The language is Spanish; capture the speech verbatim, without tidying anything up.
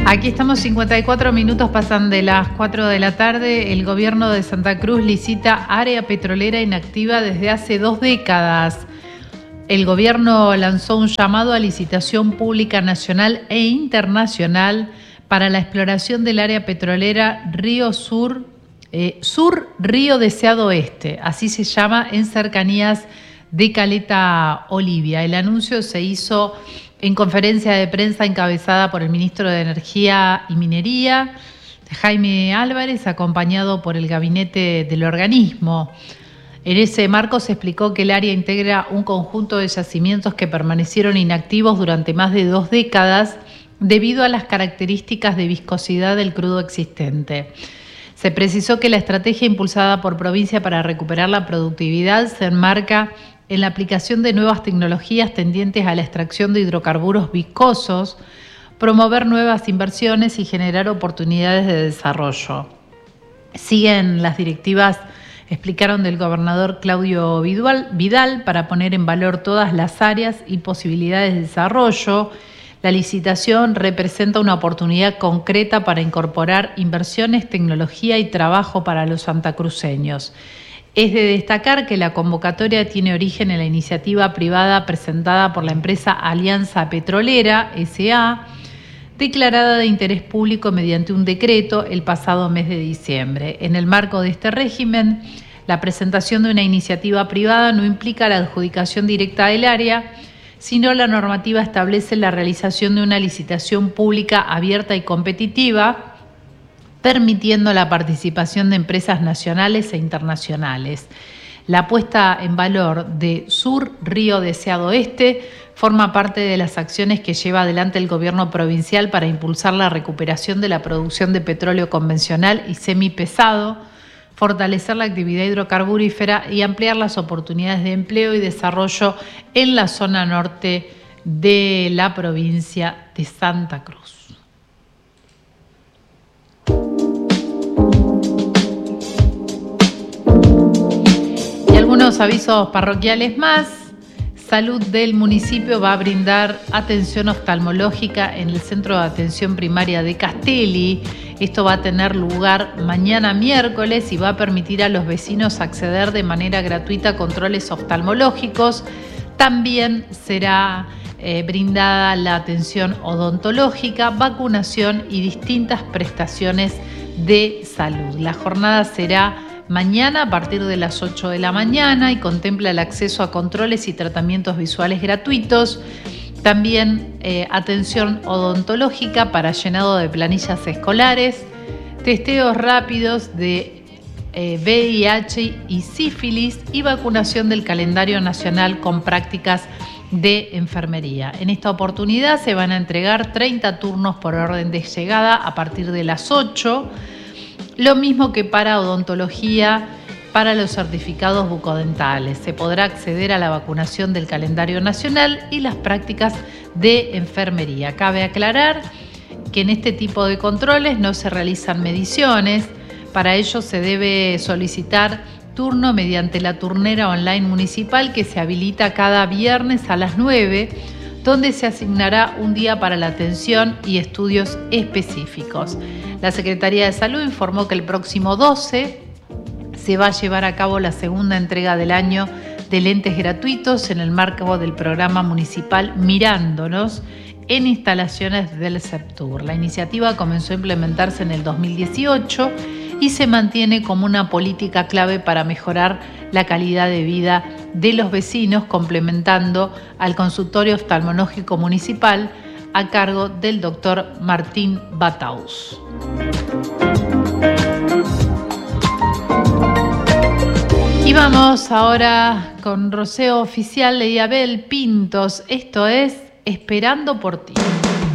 Aquí estamos, cincuenta y cuatro minutos pasan de las cuatro de la tarde. El gobierno de Santa Cruz licita área petrolera inactiva desde hace dos décadas. El gobierno lanzó un llamado a licitación pública nacional e internacional para la exploración del área petrolera Río Sur, eh, Sur Río Deseado Este, así se llama, en cercanías de Caleta Olivia. El anuncio se hizo en conferencia de prensa encabezada por el ministro de Energía y Minería, Jaime Álvarez, acompañado por el gabinete del organismo. En ese marco se explicó que el área integra un conjunto de yacimientos que permanecieron inactivos durante más de dos décadas debido a las características de viscosidad del crudo existente. Se precisó que la estrategia impulsada por provincia para recuperar la productividad se enmarca en la aplicación de nuevas tecnologías tendientes a la extracción de hidrocarburos viscosos, promover nuevas inversiones y generar oportunidades de desarrollo. Siguen las directivas, explicaron, del gobernador Claudio Vidal para poner en valor todas las áreas y posibilidades de desarrollo. La licitación representa una oportunidad concreta para incorporar inversiones, tecnología y trabajo para los santacruceños. Es de destacar que la convocatoria tiene origen en la iniciativa privada presentada por la empresa Alianza Petrolera, S A, declarada de interés público mediante un decreto el pasado mes de diciembre. En el marco de este régimen, la presentación de una iniciativa privada no implica la adjudicación directa del área, sino la normativa establece la realización de una licitación pública abierta y competitiva, permitiendo la participación de empresas nacionales e internacionales. La puesta en valor de Sur Río Deseado Este forma parte de las acciones que lleva adelante el gobierno provincial para impulsar la recuperación de la producción de petróleo convencional y semipesado, fortalecer la actividad hidrocarburífera y ampliar las oportunidades de empleo y desarrollo en la zona norte de la provincia de Santa Cruz. Algunos avisos parroquiales más. Salud del municipio va a brindar atención oftalmológica en el Centro de Atención Primaria de Castelli. Esto va a tener lugar mañana miércoles y va a permitir a los vecinos acceder de manera gratuita a controles oftalmológicos. También será eh, brindada la atención odontológica, vacunación y distintas prestaciones de salud. La jornada será mañana a partir de las ocho de la mañana y contempla el acceso a controles y tratamientos visuales gratuitos. También eh, atención odontológica para llenado de planillas escolares, testeos rápidos de eh, V I H y sífilis y vacunación del calendario nacional con prácticas de enfermería. En esta oportunidad se van a entregar treinta turnos por orden de llegada a partir de las ocho. Lo mismo que para odontología, para los certificados bucodentales. Se podrá acceder a la vacunación del calendario nacional y las prácticas de enfermería. Cabe aclarar que en este tipo de controles no se realizan mediciones. Para ello se debe solicitar turno mediante la turnera online municipal que se habilita cada viernes a las nueve, donde se asignará un día para la atención y estudios específicos. La Secretaría de Salud informó que el próximo doce se va a llevar a cabo la segunda entrega del año de lentes gratuitos en el marco del programa municipal Mirándonos en instalaciones del CEPTUR. La iniciativa comenzó a implementarse en el dos mil dieciocho y se mantiene como una política clave para mejorar la calidad de vida de los vecinos, complementando al consultorio oftalmológico municipal a cargo del doctor Martín Bataus. Y vamos ahora con Rocío Oficial de Abel Pintos. Esto es Esperando por ti.